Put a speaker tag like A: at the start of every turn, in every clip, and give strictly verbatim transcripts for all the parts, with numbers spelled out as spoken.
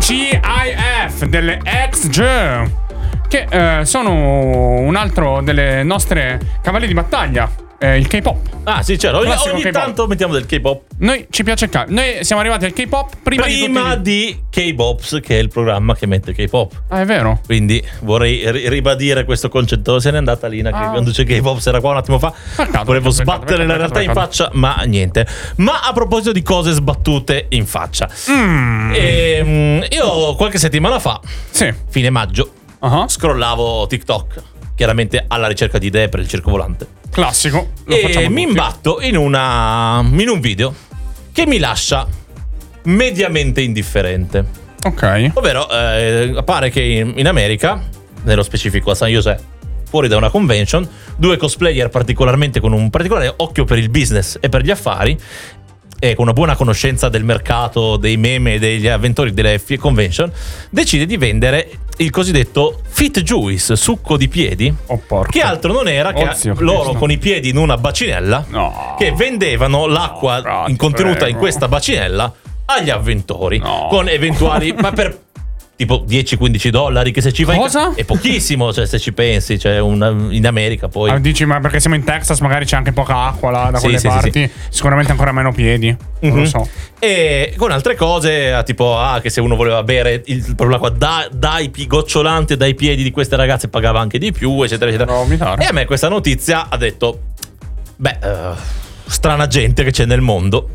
A: C I F delle X-J, che eh, sono un altro delle nostre cavalli di battaglia, eh, il K-pop.
B: Ah sì, certo, ogni,
A: Classico
B: ogni
A: K-pop.
B: tanto mettiamo del K-pop.
A: Noi ci piace il K. Noi siamo arrivati al K-pop prima,
B: Prima
A: di, tutti...
B: di K-Bops, che è il programma che mette K-pop.
A: Ah, è vero.
B: Quindi vorrei ri- ribadire questo concetto. Se n'è andata Lina che
A: Ah.
B: quando c'è K-Bops era qua un attimo fa.
A: Peccato,
B: Volevo
A: peccato,
B: sbattere
A: peccato,
B: la realtà
A: peccato,
B: in faccia, ma niente. Ma a proposito di cose sbattute in faccia,
A: Mm.
B: ehm, io qualche settimana fa,
A: Sì.
B: fine maggio,
A: Uh-huh.
B: scrollavo TikTok, chiaramente alla ricerca di idee per il circo volante.
A: Classico. Lo
B: E
A: facciamo
B: mi
A: tutti.
B: imbatto in una in un video che mi lascia mediamente indifferente.
A: Ok.
B: Ovvero, eh, pare che in, in America, nello specifico a San José, fuori da una convention, due cosplayer particolarmente con un particolare occhio per il business e per gli affari e con una buona conoscenza del mercato, dei meme e degli avventori delle f- convention, decide di vendere il cosiddetto Fit Juice, succo di piedi,
A: Oh, porco.
B: che altro non era che
A: Oh, zio
B: loro
A: Cristo.
B: con i piedi in una bacinella,
A: No.
B: che vendevano l'acqua
A: No, frate,
B: in contenuta
A: prego.
B: in questa bacinella agli avventori,
A: No.
B: con eventuali ma per tipo dieci quindici dollari, che se ci vai
A: Cosa?
B: è pochissimo, cioè se ci pensi, cioè un- in America poi
A: Ah, dici, ma perché siamo in Texas, magari c'è anche poca acqua là da
B: Sì,
A: quelle
B: sì, sì,
A: parti. Sicuramente ancora meno piedi. Non
B: Mhm.
A: lo so.
B: E con altre cose, ah, tipo ah, che se uno voleva bere il problema qua da, dai pi- gocciolante dai piedi di queste ragazze pagava anche di più, eccetera eccetera.
A: No, vomitare.
B: E a me questa notizia ha detto beh, eh, strana gente che c'è nel mondo.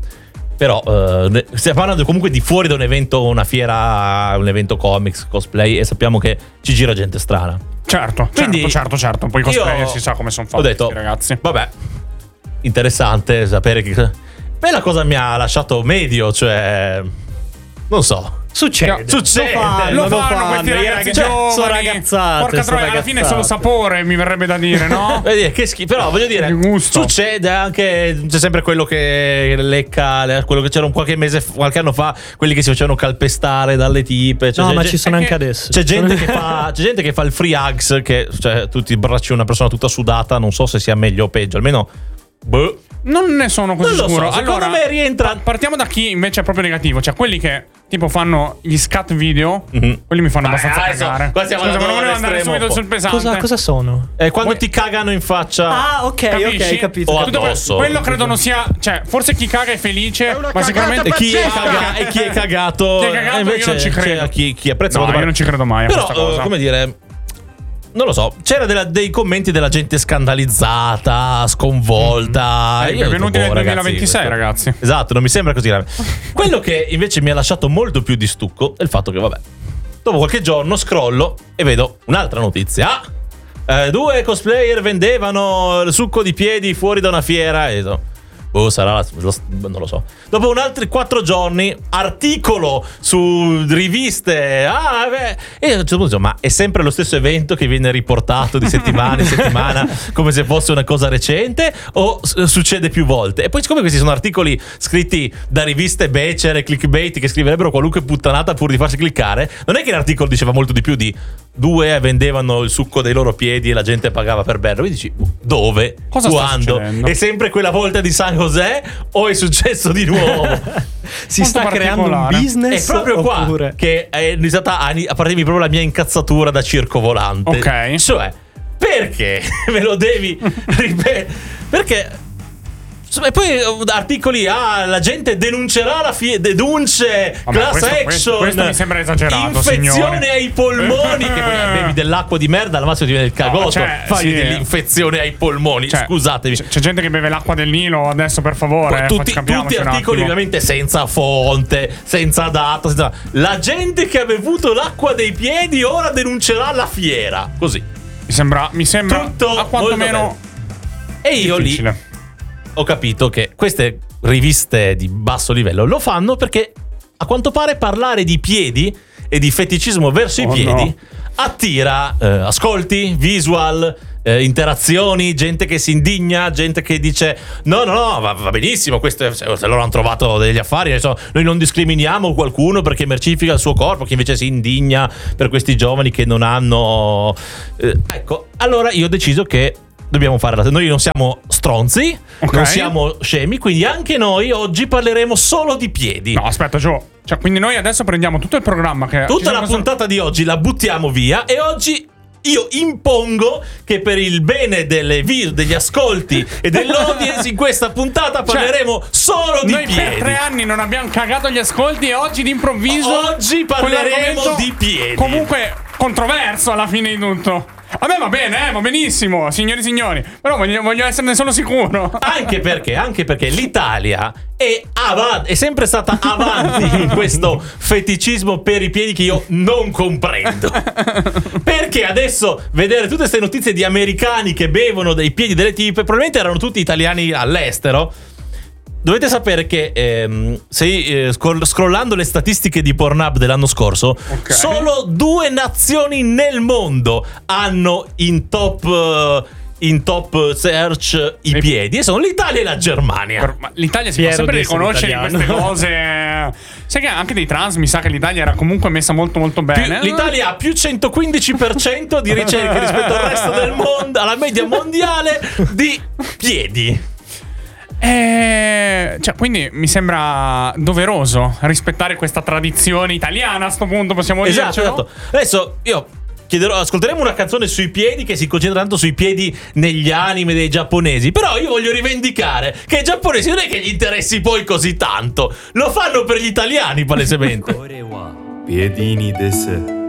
B: Però eh, ne- stiamo parlando comunque di fuori da un evento, una fiera, un evento comics, cosplay, e sappiamo che ci gira gente strana.
A: Certo,
B: Quindi
A: certo, certo, certo. Poi i cosplayer
B: io
A: si sa come sono fatti,
B: ho detto,
A: sti ragazzi.
B: vabbè, interessante sapere che... Beh, la cosa mi ha lasciato medio, cioè... Non so.
C: Succede.
B: Succede.
C: Lo fanno,
A: Lo
C: lo
A: fanno
C: fanno,
A: questi
C: i
A: ragazzi
C: ragazzi-
A: giovani.
C: sono ragazzate,
A: Porca
C: sono
A: troia, alla fine è
C: ragazzate.
A: solo sapore, mi verrebbe da dire, no?
B: Vedi, che schifo. Però voglio dire,
A: Di gusto.
B: succede anche. C'è sempre quello che lecca. Quello che c'era un qualche mese, qualche anno fa, quelli che si facevano calpestare dalle tipe. Cioè,
C: No,
B: c'è,
C: ma
B: c'è-
C: ci sono
A: è
C: anche
A: che-
C: adesso.
B: c'è gente che fa. C'è gente che fa il free hugs. Che cioè, tu ti bracci una persona tutta sudata. Non so se sia meglio o peggio. Almeno. Boh.
A: Non ne sono così
B: Non lo so,
A: sicuro.
B: secondo
A: allora,
B: me rientra-
A: pa- partiamo da chi invece è proprio negativo. Cioè, quelli che tipo fanno gli scat video.
B: Mhm.
A: Quelli mi fanno
B: Beh,
A: abbastanza
B: adesso,
A: cagare.
B: qua stiamo
A: Scusa, ma non
B: andando
A: volevo andare
B: all'estremo
A: subito
B: un po'.
A: sul pesante.
C: Cosa, cosa sono?
B: È quando
A: Vuoi-
B: ti cagano in faccia.
C: Ah, ok,
A: Capisci?
C: ok, capito.
B: O
A: Tutto
B: addosso.
A: quello credo non sia. Cioè, forse chi caga è felice, ma sicuramente
B: E chi è,
A: pazzesca.
B: caga- e chi è cagato,
A: Chi è cagato
B: e invece
A: io non ci credo.
B: c'è chi, chi apprezza
A: No,
B: quando
A: io non ci credo mai a
B: Però,
A: questa cosa.
B: eh, come dire, non lo so, c'era della- dei commenti della gente scandalizzata, sconvolta.
A: Eh,
B: Io ho detto,
A: benvenuti nel
B: boh,
A: duemilaventisei,
B: questo-
A: ragazzi.
B: Esatto, non mi sembra così grave. Quello che invece mi ha lasciato molto più di stucco è il fatto che, vabbè, dopo qualche giorno scrollo e vedo un'altra notizia. Ah, eh, due cosplayer vendevano il succo di piedi fuori da una fiera e so, boh, sarà la- lo- non lo so. Dopo un altri quattro giorni, articolo su riviste. Ah, beh. E a un certo punto dico, ma è sempre lo stesso evento che viene riportato di settimana in settimana come se fosse una cosa recente o s- succede più volte? E poi siccome questi sono articoli scritti da riviste becere, clickbait, che scriverebbero qualunque puttanata pur di farsi cliccare, non è che l'articolo diceva molto di più di due vendevano il succo dei loro piedi e la gente pagava per berlo. Quindi dici, dove?
A: Cosa sta
B: Quando?
A: succedendo?
B: È sempre quella volta di San José o è successo di nuovo?
C: Si
A: Molto
C: sta creando un
A: particolare.
B: È
C: business
B: proprio qua
C: oppure...
B: che è iniziata a, a partirmi proprio la mia incazzatura da circo volante.
A: Ok.
B: Cioè, perché me lo devi ripetere? Perché... E poi eh, articoli, ah, la gente denuncerà la fie- denunce,
A: Vabbè,
B: class
A: questo-
B: action.
A: questo- questo mi sembra esagerato,
B: Infezione
A: signori.
B: ai polmoni. Che poi bevi dell'acqua di merda, al massimo ti viene il cagotto.
A: cioè,
B: Fai
A: sì.
B: dell'infezione ai polmoni.
A: Cioè,
B: Scusatemi.
A: C'è, c'è gente che beve l'acqua del Nilo adesso, per favore.
B: Poi
A: eh,
B: tutti,
A: capiamoci
B: tutti
A: un
B: articoli
A: attimo.
B: ovviamente senza fonte, senza data, senza... La gente che ha bevuto l'acqua dei piedi ora denuncerà la fiera. Così.
A: Mi sembra, mi sembra
B: Tutto
A: a quanto
B: molto
A: meno
B: E io lì
A: difficile.
B: ho capito che queste riviste di basso livello lo fanno perché a quanto pare parlare di piedi e di feticismo verso
A: Oh,
B: i piedi
A: no.
B: attira eh, ascolti, visual, eh, interazioni, gente che si indigna, gente che dice no no no va, va benissimo, questo è- se loro hanno trovato degli affari, adesso noi non discriminiamo qualcuno perché mercifica il suo corpo, chi invece si indigna per questi giovani che non hanno eh, ecco, allora io ho deciso che dobbiamo fare la... Noi non siamo stronzi,
A: Ok.
B: non siamo scemi, quindi anche noi oggi parleremo solo di piedi.
A: No, aspetta, Gio. Cioè, quindi noi adesso prendiamo tutto il programma che... ci
B: Tutta
A: siamo
B: la
A: messo-
B: puntata di oggi la buttiamo via e oggi io impongo che per il bene delle view, degli ascolti e dell'audience in questa puntata
A: Cioè,
B: parleremo solo di
A: Noi
B: piedi.
A: per tre anni non abbiamo cagato gli ascolti e oggi d'improvviso...
B: Oggi parleremo
A: quell'argomento
B: di piedi.
A: Comunque controverso alla fine di tutto. A me va bene, eh, va benissimo, signori e signori. Però voglio, voglio esserne solo sicuro.
B: Anche perché, anche perché l'Italia è, avanti, è sempre stata avanti in questo feticismo per i piedi che io non comprendo. Perché adesso vedere tutte queste notizie di americani che bevono dei piedi delle tipe, probabilmente erano tutti italiani all'estero. Dovete sapere che ehm, se, eh, scroll- scrollando le statistiche di Pornhub dell'anno scorso,
A: Ok.
B: solo due nazioni nel mondo hanno in top, eh, in top search i
A: E-
B: piedi, e sono l'Italia e la Germania.
A: Per- ma l'Italia si
C: Fiero
A: può sempre
C: di essere
A: riconoscere in queste
C: italiano.
A: cose. Sai che anche dei trans mi sa che l'Italia era comunque messa molto molto
B: Più-
A: bene.
B: L'Italia ha più centoquindici per cento di ricerche rispetto al resto del mondo, alla media mondiale di piedi.
A: Eh, cioè, quindi mi sembra doveroso rispettare questa tradizione italiana a sto punto, possiamo
B: Esatto,
A: dircelo?
B: esatto. Adesso io chiederò, ascolteremo una canzone sui piedi che si concentra tanto sui piedi negli anime dei giapponesi. Però io voglio rivendicare che ai giapponesi non è che gli interessi poi così tanto. Lo fanno per gli italiani, palesemente.
D: これはピエディーニです